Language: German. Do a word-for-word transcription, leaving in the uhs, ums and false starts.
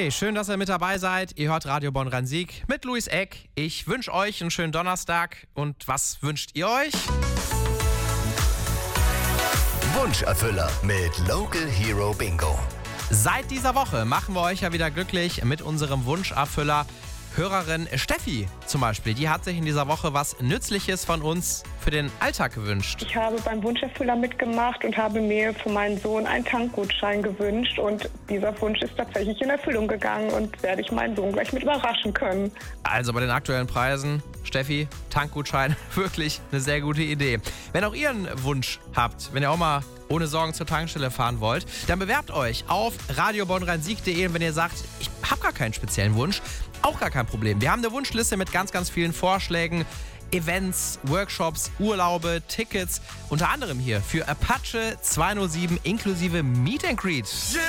Hey, schön, dass ihr mit dabei seid. Ihr hört Radio Bonn-Rhein-Sieg mit Luis Eck. Ich wünsche euch einen schönen Donnerstag. Und was wünscht ihr euch? Wunscherfüller mit Local Hero Bingo. Seit dieser Woche machen wir euch ja wieder glücklich mit unserem Wunscherfüller. Hörerin Steffi zum Beispiel, die hat sich in dieser Woche was Nützliches von uns für den Alltag gewünscht. Ich habe beim Wunscherfüller mitgemacht und habe mir für meinen Sohn einen Tankgutschein gewünscht. Und dieser Wunsch ist tatsächlich in Erfüllung gegangen und werde ich meinen Sohn gleich mit überraschen können. Also bei den aktuellen Preisen, Steffi, Tankgutschein, wirklich eine sehr gute Idee. Wenn auch ihr einen Wunsch habt, wenn ihr auch mal ohne Sorgen zur Tankstelle fahren wollt, dann bewerbt euch auf radio bonn rhein sieg punkt de. Und wenn ihr sagt, ich habe gar keinen speziellen Wunsch, auch gar kein Problem. Wir haben eine Wunschliste mit ganz, ganz vielen Vorschlägen, Events, Workshops, Urlaube, Tickets. Unter anderem hier für Apache zweihundertsieben inklusive Meet and Greet.